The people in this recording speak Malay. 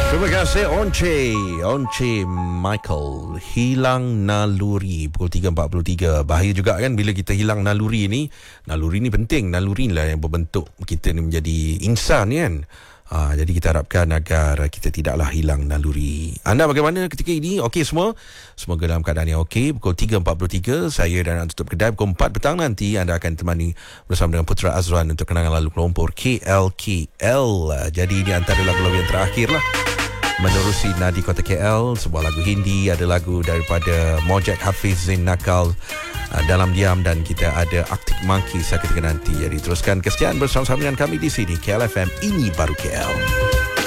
Terima kasih Once Michael. Hilang naluri. Pukul 3.43. Bahaya juga kan bila kita hilang naluri ni. Naluri ni penting. Naluri lah yang berbentuk kita ni menjadi insan kan. Jadi kita harapkan agar kita tidaklah hilang naluri. Anda bagaimana ketika ini? Okey semua? Semoga dalam keadaan yang okey. Pukul 3.43 saya dan nak tutup kedai. Pukul 4 petang nanti anda akan temani bersama dengan Putra Azwan untuk kenangan lalu Kuala Lumpur KLKL. Jadi ini antara lagu-lagu yang terakhir lah menerusi nadi kota KL. Sebuah lagu Hindi, ada lagu daripada Mojek Hafiz Zain Nakal, Dalam Diam, dan kita ada Arctic Monkeys ketika nanti. Jadi teruskan kesetiaan bersama-sama dengan kami di sini KLFM. Ini baru KL.